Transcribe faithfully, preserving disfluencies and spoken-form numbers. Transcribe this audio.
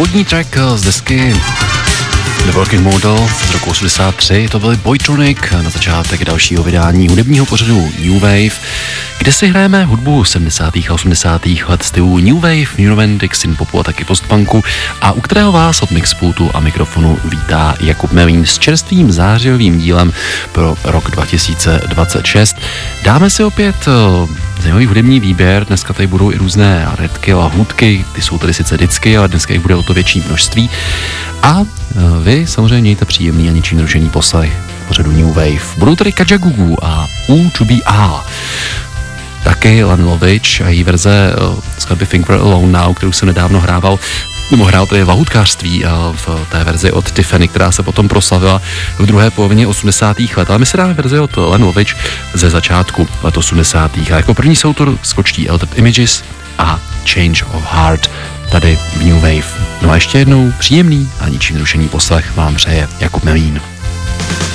Úvodní track z desky The Working Model z roku osmdesát tři, to byl Boytronic na začátek dalšího vydání hudebního pořadu New Wave, kde si hrajeme hudbu sedmdesátých a osmdesátých let stylu New Wave, New Romantic, synpopu a taky postpunku, a u kterého vás od mixpultu a mikrofonu vítá Jakub Melín s čerstvým zářijovým dílem pro rok dva tisíce dvacet šest. Dáme si opět zajímavý hudební výběr, dneska tady budou i různé redky a lahůdky, ty jsou tady sice vždycky, ale dneska jich bude o to větší množství. A vy samozřejmě mějte příjemný a ničím nerušený poslech pořadu New Wave. Budou tady Kajagoogoo a U to be A. Taky Lana Lovitch a její verze skladby Think We're Alone Now, kterou jsem nedávno hrával, nebo hrál tady v lahůdkářství v té verzi od Tiffany, která se potom proslavila v druhé polovině osmdesátých let. Ale my si dáme verzi od Lana Lovitch ze začátku let osmdesátých. A jako první jsou to skočtí Altered Images a Change of Heart tady v New Wave. No a ještě jednou příjemný a ničím nerušený poslech vám přeje Jakub Melín.